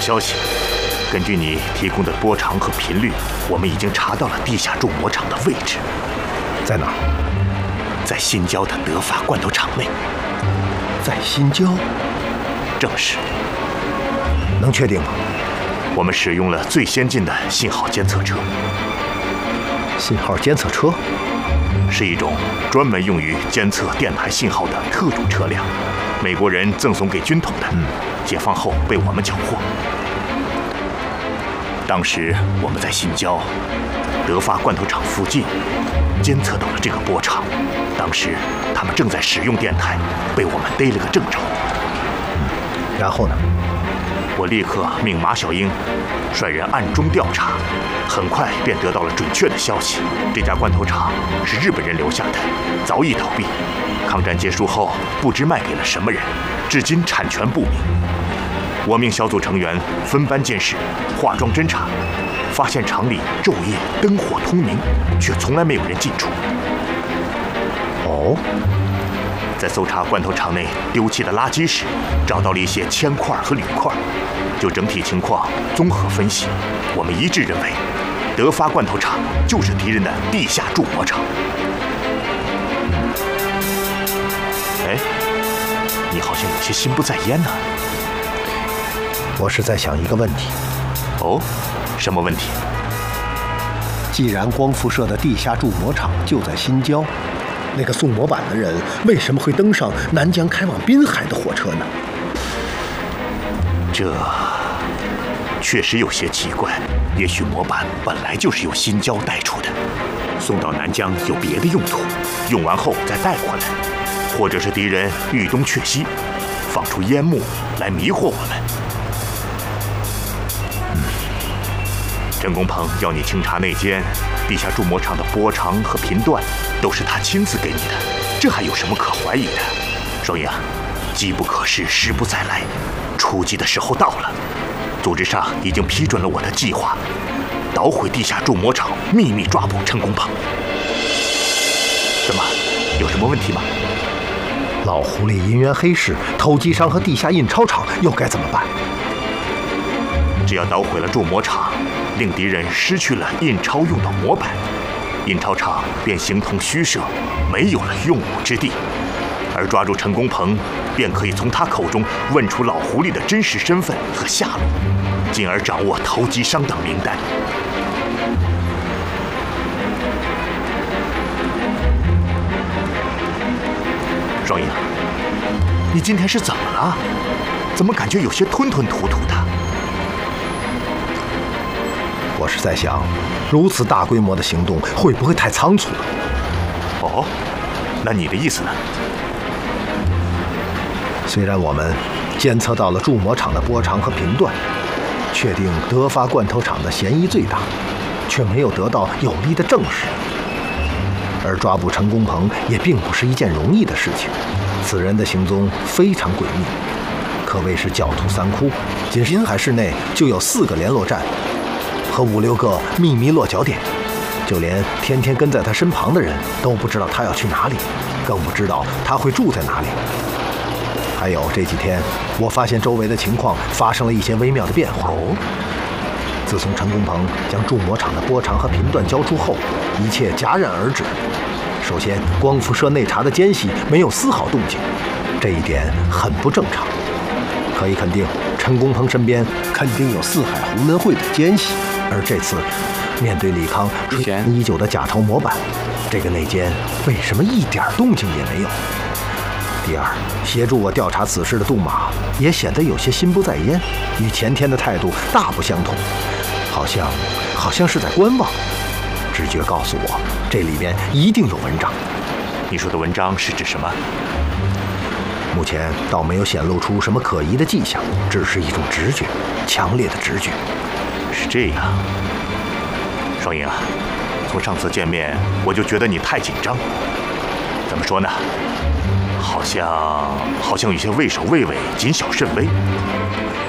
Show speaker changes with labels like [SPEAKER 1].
[SPEAKER 1] 消息，根据你提供的波长和频率，我们已经查到了地下铸模厂的位置。
[SPEAKER 2] 在哪？
[SPEAKER 1] 在新郊的德发罐头厂内。
[SPEAKER 2] 在新郊？
[SPEAKER 1] 正是。
[SPEAKER 2] 能确定吗？
[SPEAKER 1] 我们使用了最先进的信号监测车。
[SPEAKER 2] 信号监测车
[SPEAKER 1] 是一种专门用于监测电台信号的特种车辆，美国人赠送给军统的。解放后被我们缴获。当时我们在新郊德发罐头厂附近监测到了这个波长，当时他们正在使用电台，被我们逮了个正着。
[SPEAKER 2] 然后呢？
[SPEAKER 1] 我立刻命马小英率人暗中调查，很快便得到了准确的消息。这家罐头厂是日本人留下的，早已倒闭。抗战结束后，不知卖给了什么人，至今产权不明。我命小组成员分班监视，化妆侦查，发现厂里昼夜灯火通明，却从来没有人进出。
[SPEAKER 2] 哦。
[SPEAKER 1] 在搜查罐头厂内丢弃的垃圾时，找到了一些铅块和铝块。就整体情况综合分析，我们一致认为，德发罐头厂就是敌人的地下铸模厂。哎，你好像有些心不在焉呢。
[SPEAKER 2] 我是在想一个问题。
[SPEAKER 1] 哦，什么问题？
[SPEAKER 2] 既然光辐射的地下铸模厂就在新郊，那个送模板的人为什么会登上南疆开往滨海的火车呢？
[SPEAKER 1] 这确实有些奇怪。也许模板本来就是由新郊带出的，送到南疆有别的用途，用完后再带回来，或者是敌人豫东却西，放出烟幕来迷惑我们。陈公鹏要你清查那间地下铸模厂的波长和频段，都是他亲自给你的，这还有什么可怀疑的？双英，机不可失，时不再来，出击的时候到了。组织上已经批准了我的计划，捣毁地下铸模厂，秘密抓捕陈公鹏。怎么，有什么问题吗？
[SPEAKER 2] 老狐狸银元黑市、偷机商和地下印钞厂又该怎么办？
[SPEAKER 1] 只要捣毁了铸模厂，令敌人失去了印钞用的模板，印钞厂便形同虚设，没有了用武之地。而抓住陈公鹏，便可以从他口中问出老狐狸的真实身份和下落，进而掌握投机商等名单。双英，你今天是怎么了？怎么感觉有些吞吞吐吐的？
[SPEAKER 2] 我是在想，如此大规模的行动会不会太仓促了？
[SPEAKER 1] 哦，那你的意思呢？
[SPEAKER 2] 虽然我们监测到了铸模厂的波长和频段，确定德发罐头厂的嫌疑最大，却没有得到有力的证实。而抓捕陈公鹏也并不是一件容易的事情，此人的行踪非常诡秘，可谓是狡兔三窟。仅滨海市内就有4个联络站和5、6个秘密落脚点，就连天天跟在他身旁的人都不知道他要去哪里，更不知道他会住在哪里。还有这几天，我发现周围的情况发生了一些微妙的变化。自从陈公鹏将铸模厂的波长和频段交出后，一切戛然而止。首先，光辐射内查的奸细没有丝毫动静，这一点很不正常。可以肯定，陈公鹏身边肯定有四海红门会的奸细，而这次面对李康垂涎已久的假钞模板，这个内奸为什么一点动静也没有？第二，协助我调查此事的杜马也显得有些心不在焉，与前天的态度大不相同，好像是在观望。直觉告诉我，这里边一定有文章。
[SPEAKER 1] 你说的文章是指什么？
[SPEAKER 2] 目前倒没有显露出什么可疑的迹象，只是一种直觉，强烈的直觉。
[SPEAKER 1] 是这样，双英啊，从上次见面我就觉得你太紧张。怎么说呢？好像有些畏首畏尾，谨小慎微。